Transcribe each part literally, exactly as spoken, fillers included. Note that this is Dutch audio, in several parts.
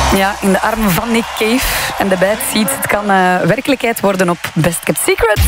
Ja, in de armen van Nick Cave en de Bad Seeds. Het kan uh, werkelijkheid worden op Best Kept Secret.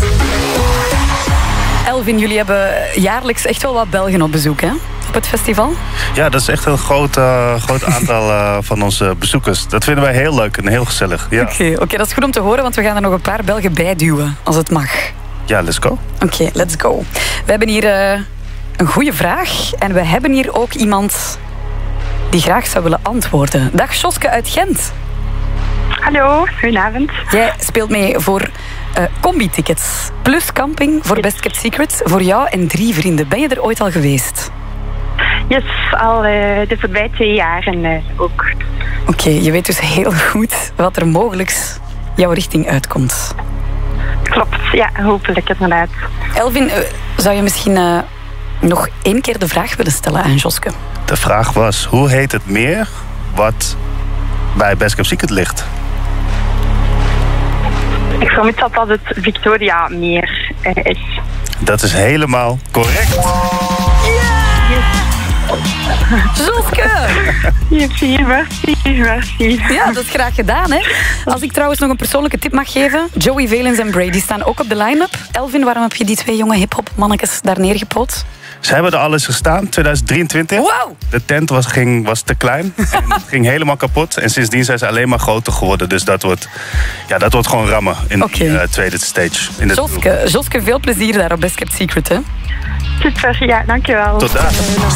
Elvin, jullie hebben jaarlijks echt wel wat Belgen op bezoek, hè? Op het festival? Ja, dat is echt een groot, uh, groot aantal uh, van onze bezoekers. Dat vinden wij heel leuk en heel gezellig. Ja. Oké, okay, okay, dat is goed om te horen, want we gaan er nog een paar Belgen bij duwen, als het mag. Ja, let's go. Oké, okay, let's go. We hebben hier uh, een goede vraag en we hebben hier ook iemand die graag zou willen antwoorden. Dag Joske uit Gent. Hallo, goedenavond. Jij speelt mee voor uh, combi-tickets plus camping voor Best Kept Secret voor jou en drie vrienden. Ben je er ooit al geweest? Yes, al uh, de voorbije twee jaren uh, ook. Oké, okay, je weet dus heel goed wat er mogelijk jouw richting uitkomt. Klopt, ja, hopelijk inderdaad. Elvin, uh, zou je misschien uh, nog één keer de vraag willen stellen aan Joske? De vraag was, hoe heet het meer wat bij Best Kept Secret ligt? Ik vermoed dat dat het Victoria meer uh, is. Dat is helemaal correct. Joske! Merci, merci, merci. Ja, dat is graag gedaan, hè. Als ik trouwens nog een persoonlijke tip mag geven. Joey Valens en Brady staan ook op de line-up. Elvin, waarom heb je die twee jonge hip-hop mannetjes daar neergepoot? Ze hebben er al eens gestaan, tweeduizend drieëntwintig. Wow. De tent was, ging, was te klein en het ging helemaal kapot. En sindsdien zijn ze alleen maar groter geworden. Dus dat wordt, ja, dat wordt gewoon rammen in okay. de uh, tweede stage. In de Joske, Joske, veel plezier daar op Best Kept Secret, hè. Super, ja, dankjewel. Tot daar.